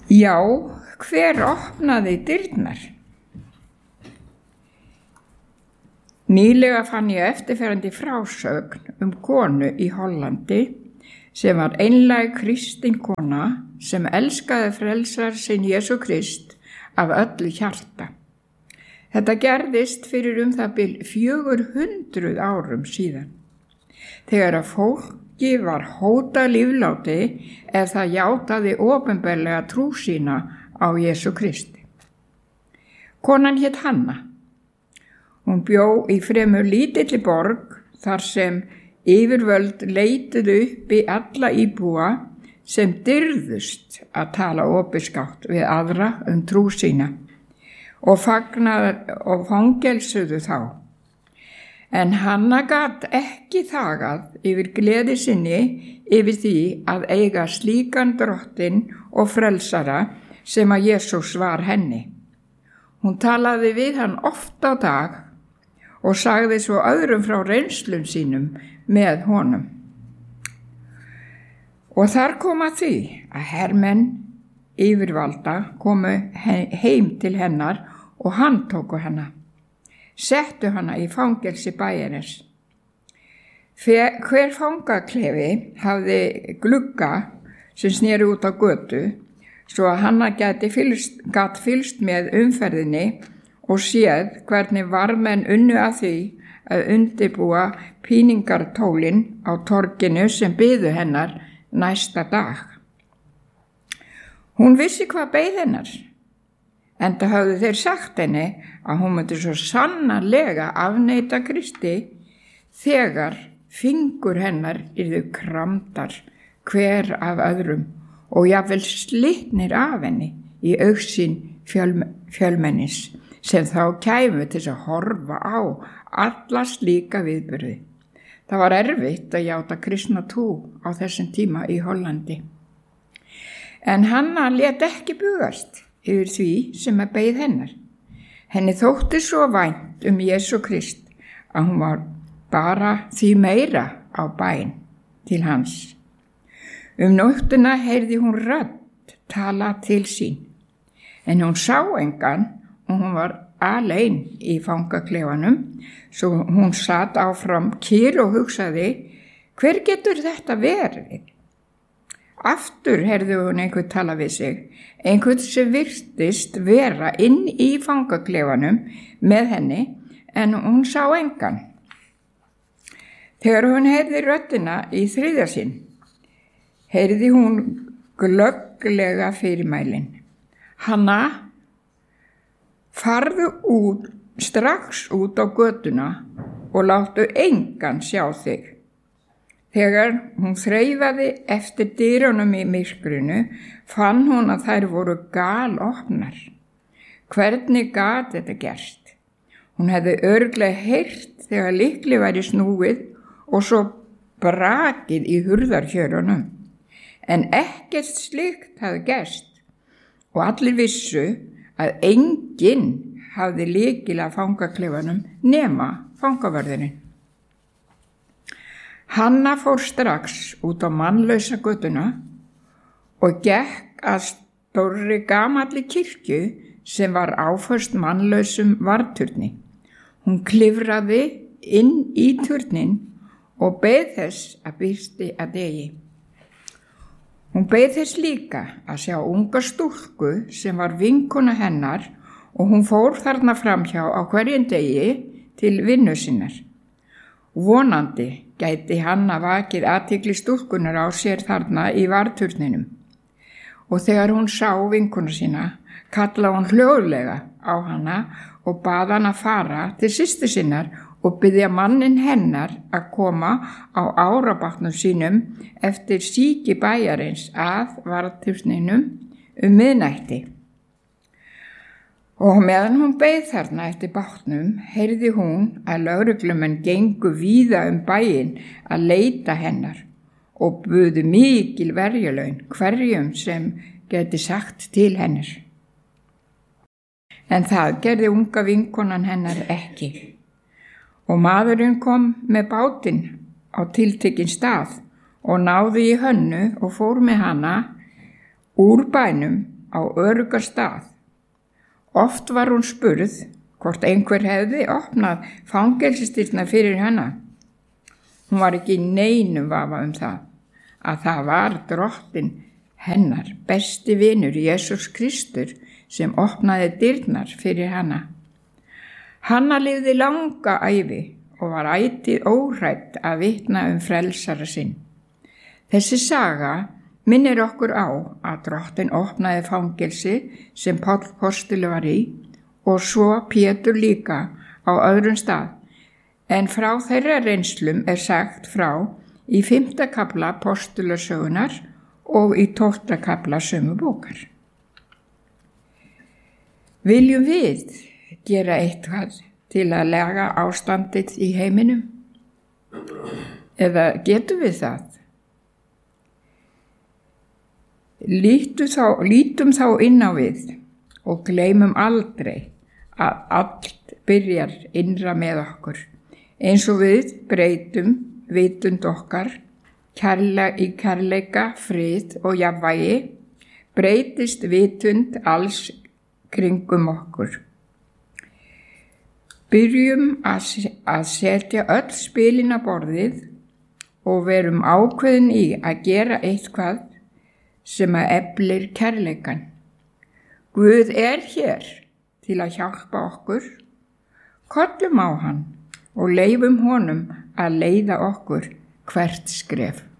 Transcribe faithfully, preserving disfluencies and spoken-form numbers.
Já, hver opnaði dyrnar? Nýlega fann ég eftirferandi frásögn um konu í Hollandi sem var einlæg kristin kona sem elskaði frelsar sinn Jesú Krist af öllu hjarta. Þetta gerðist fyrir um það bil fjögur hundruð árum síðan, þegar að fólki var hótað lífláti ef það játaði opinberlega trú sína á Jesú Kristi. Konan hét Hanna. Hún bjó í fremur lítilli borg þar sem yfirvöld leituðu upp í alla íbúa sem dyrðust að tala opinskátt við aðra um trú sína og fagnaði og fangelsuðu þá. En Hanna gat ekki þagað yfir gleði sinni yfir því að eiga slíkan drottinn og frelsara sem að Jesús var henni. Hún talaði við hann oft á dag og sagði svo öðrum frá reynslum sínum með honum. Og þar kom að því að hermenn yfirvalda komu heim til hennar og handtóku hana, settu hana í fangelsi bæjarins. Hver fangaklefi hafði glugga sem sneri út á götu, svo að Hanna gæti fylst, gat fylst með umferðinni og séð hvernig varmenn unnu að því að undirbúa píningartólin á torginu sem biðu hennar næsta dag. Hún vissi hvað beið hennar, enda höfðu þeir sagt henni að hún myndi svo sannarlega afneita Kristi þegar fingur hennar yrðu kramdar hver af öðrum og jafnvel slitnir af henni í augsýn fjöl, fjölmennis sem þá kæmu til að horfa á alla slíka viðburði. Það var erfitt að játa kristna trú á þessum tíma í Hollandi. En Hanna lét ekki bugast yfir því sem að beið hennar. Henni þótti svo vænt um Jesú Krist að hún var bara því meira á bæn til hans. Um nóttina heyrði hún rödd tala til sín, en hún sá engan og hún var alein í fangaklefanum, svo hún sat áfram kyrr og hugsaði, hver getur þetta verið? Aftur heyrði hún einhvern tala við sig, einhvern sem virtist vera inn í fangaklefanum með henni, en hún sá engan. Þegar hún heyrði röddina í þriðja sinn, heyrði hún glögglega fyrirmælin. Hanna, farðu út, strax út á götuna og láttu engan sjá þig. Þegar hún þreifaði eftir dyrunum í myrkrinu, fann hún að þær voru galopnar. Hvernig gat þetta gerst? Hún hefði örugglega heyrt þegar lykli væri snúið og svo brakið í hurðarhjörunum. En ekkert slíkt hafði gerst og allir vissu að enginn hafði lykil að fangaklefanum nema fangavörðurinn. Hanna fór strax út á mannlausa götuna og gekk að stórri gamalli kirkju sem var áföst mannlausum varðturni. Hún klifraði inn í turnin og beið þess að birti að degi. Hún beið þess líka að sjá unga stúlku sem var vinkona hennar og hún fór þarna framhjá á hverjum degi til vinnu sinnar. Vonandi gæti Hanna vakið athygli stúlkunar á sér þarna í varðturninum. Og þegar hún sá vinkona sína, kallaði hún hljóðlega á hana og bað hana fara til systur sinnar og biðja mannin hennar að koma á árabátnum sínum eftir síki bæjarins að varðturninum um miðnætti. Og meðan hún beið þarna eftir bátnum, heyrði hún að lögreglumenn gengu víða um bæinn að leita hennar og buðu mikil verjalaun hverjum sem geti sagt til hennar. En það gerði unga vinkonan hennar ekki. Og maðurinn kom með bátinn á tiltekinn stað og náði í Hönnu og fór með hana úr bænum á örugga stað. Oft var hún spurð hvort einhver hefði opnað fangelsisdyrnar fyrir hana. Hún var ekki í neinum vafa um það, að það var Drottinn hennar, besti vinur Jesús Kristur, sem opnaði dyrnar fyrir hana. Hanna lifði langa ævi og var ætíð óhrædd að vitna um frelsara sinn. Þessi saga minnir okkur á að Drottinn opnaði fangelsi sem Páll postuli var í og svo Pétur líka á öðrum stað, en frá þeirra reynslum er sagt frá í fimmta kafla Postulasögunar og í tólfta kafla sömu bókar. Viljum við gera eitthvað til að lega ástandið í heiminum? Eða getum við það? Lítum þá, lítum þá inn á við og gleymum aldrei að allt byrjar innra með okkur, eins og við breytum vitund okkar kærle, í kærleika, frið og jafnvægi, breytist vitund alls kringum okkur. Byrjum að, að setja öll spilin á borðið og verum ákveðin í að gera eitthvað sem að eflir kærleikan. Guð er hér til að hjálpa okkur. Kollum á hann og leifum honum að leiða okkur hvert skref.